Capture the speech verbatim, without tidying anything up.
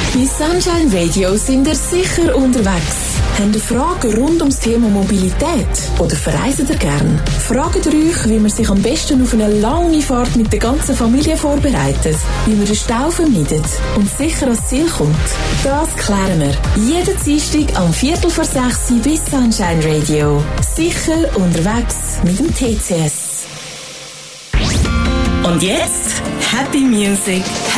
Bei Sunshine Radio sind ihr sicher unterwegs. Habt ihr Fragen rund ums Thema Mobilität? Oder verreisen ihr gern? Fragt ihr euch, wie man sich am besten auf eine lange Fahrt mit der ganzen Familie vorbereitet, wie man den Stau vermeidet und sicher ans Ziel kommt? Das klären wir jeden Dienstag am Viertel vor sechs bei Sunshine Radio. Sicher unterwegs mit dem T C S. Und jetzt Happy Music,